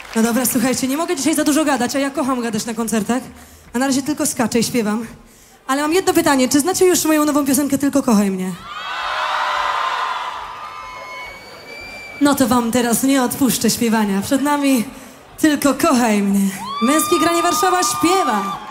No dobra, słuchajcie, nie mogę dzisiaj za dużo gadać, a ja kocham gadać na koncertach. A na razie tylko skaczę i śpiewam. Ale mam jedno pytanie, czy znacie już moją nową piosenkę Tylko kochaj mnie? No to wam teraz nie odpuszczę śpiewania. Przed nami Tylko kochaj mnie. Męskie granie Warszawa śpiewa.